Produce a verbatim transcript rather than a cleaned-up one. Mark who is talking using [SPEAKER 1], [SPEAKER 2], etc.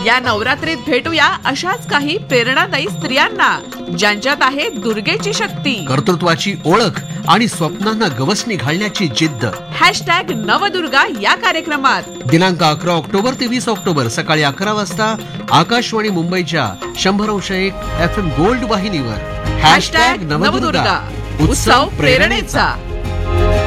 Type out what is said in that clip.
[SPEAKER 1] या नवरात्रीत भेटूया अशाच काही प्रेरणादायी स्त्रियांना ज्यांच्यात आहे दुर्गेची शक्ती,
[SPEAKER 2] कर्तृत्वाची ओळख आणि स्वप्नांना गवसणी घालण्याची जिद्द.
[SPEAKER 1] हॅशटॅग नवदुर्गा या कार्यक्रमात
[SPEAKER 2] दिनांक अकरा ऑक्टोबर ते वीस ऑक्टोबर सकाळी अकरा वाजता आकाशवाणी मुंबईच्या शंभर अंश एक एफ एम गोल्ड वाहिनीवर.
[SPEAKER 1] हॅशटॅग नवदुर्गा उत्सव प्रेरणेचा.